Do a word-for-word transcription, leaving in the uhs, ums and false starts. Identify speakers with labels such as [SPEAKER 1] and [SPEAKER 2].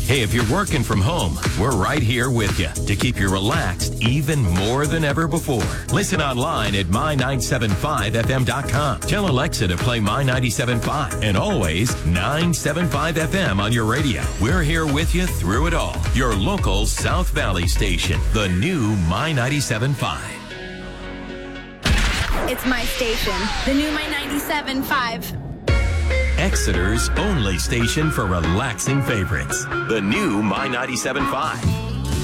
[SPEAKER 1] Hey, if you're working from home, we're right here with you to keep you relaxed even more than ever before. Listen online at my nine seven five f m dot com. Tell Alexa to play My ninety-seven point five and always nine seven five F M on your radio. We're here with you through it all. Your local South Valley station, the new My ninety-seven point five.
[SPEAKER 2] It's my station, the new My ninety-seven point five.
[SPEAKER 1] Exeter's only station for relaxing favorites. The new My ninety-seven point five.